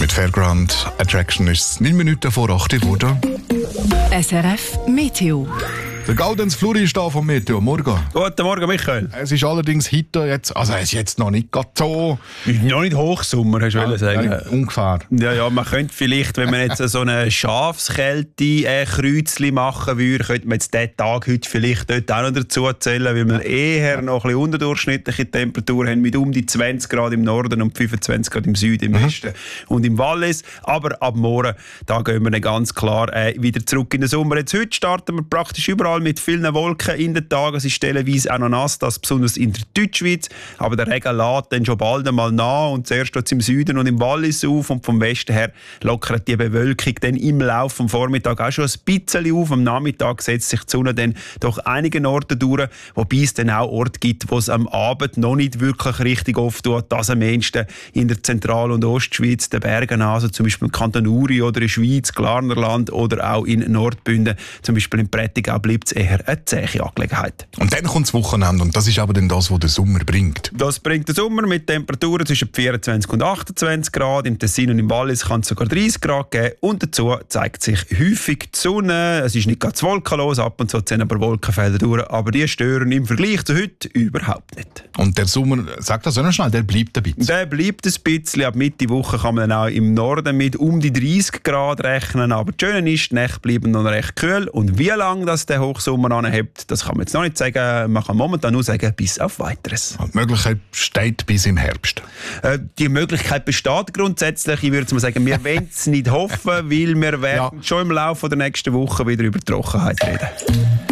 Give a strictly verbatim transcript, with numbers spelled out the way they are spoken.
Mit Fairground Attraction ist es neun Minuten vor acht Uhr geworden. S R F Meteo. Der Gaudenz Fluri ist da vom Meteo. Morgen. Guten Morgen, Michael. Es ist allerdings heute jetzt, also es ist jetzt noch nicht gerade so. Ist noch nicht Hochsommer, hast du Ja, wollen sagen. ja, ungefähr. Ja, ja, man könnte vielleicht, wenn man jetzt so eine Schafskälte-Kreuzli machen würde, könnte man jetzt diesen Tag heute vielleicht dort auch noch dazu zählen, weil wir eher noch ein bisschen unterdurchschnittliche Temperaturen haben, mit um die zwanzig Grad im Norden und fünfundzwanzig Grad im Süden, im Mhm. Westen und im Wallis. Aber ab morgen, da gehen wir dann ganz klar äh, wieder zurück in den Sommer. Jetzt heute starten wir praktisch überall mit vielen Wolken in den Tagen. Es ist stellenweise auch noch nass, das besonders in der Deutschschweiz. Aber der Regen lädt dann schon bald einmal nach und zuerst im Süden und im Wallis auf und vom Westen her lockert die Bewölkung dann im Laufe des Vormittags auch schon ein bisschen auf. Am Nachmittag setzt sich die Sonne dann doch einigen Orten durch, wobei es dann auch Orte gibt, wo es am Abend noch nicht wirklich richtig oft tut. Das am ehesten in der Zentral- und Ostschweiz, den Bergen, also zum Beispiel im Kanton Uri oder in der Schweiz, Glarnerland oder auch in Nordbünden, zum Beispiel in Prättigau, bleibt es eher eine zähe Angelegenheit. Und dann kommt das Wochenende und das ist aber dann das, was der Sommer bringt. Das bringt den Sommer mit Temperaturen zwischen vierundzwanzig und achtundzwanzig Grad. Im Tessin und im Wallis kann es sogar dreißig Grad geben. Und dazu zeigt sich häufig die Sonne. Es ist nicht ganz wolkenlos, ab und zu ziehen aber Wolkenfelder durch. Aber die stören im Vergleich zu heute überhaupt nicht. Und der Sommer, sag das auch noch schnell, der bleibt ein bisschen. Der bleibt ein bisschen. Ab Mitte Woche kann man dann auch im Norden mit um die dreißig Grad rechnen. Aber das Schöne ist, die Nächte bleiben noch recht kühl. Und wie lange das der Hochsommer anhebt, das kann man jetzt noch nicht sagen. Man kann momentan nur sagen, bis auf Weiteres. Die Möglichkeit besteht bis im Herbst. Äh, die Möglichkeit besteht grundsätzlich. Ich würde mal sagen, wir wollen es nicht hoffen, weil wir werden Ja. schon im Laufe der nächsten Woche wieder über Trockenheit reden.